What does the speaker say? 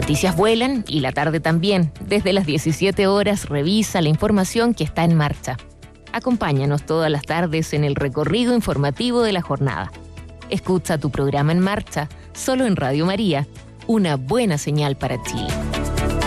noticias vuelan y la tarde también. Desde las 17 horas revisa la información que está en marcha. Acompáñanos todas las tardes en el recorrido informativo de la jornada. Escucha tu programa En Marcha, solo en Radio María, una buena señal para Chile.